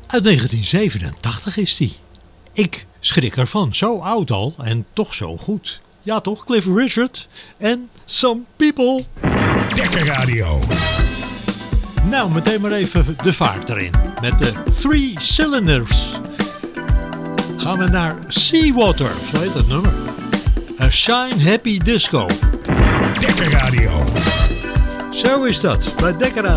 Uit 1987 is die. Ik schrik ervan, zo oud al en toch zo goed. Ja toch, Cliff Richard en Some People. Dekker Radio. Nou, meteen maar even de vaart erin. Met de 3 Cylinders gaan we naar Seawater, zo heet het nummer. A Shine Happy Disco. Dekker Radio. Zo is dat, bij Dekker Radio.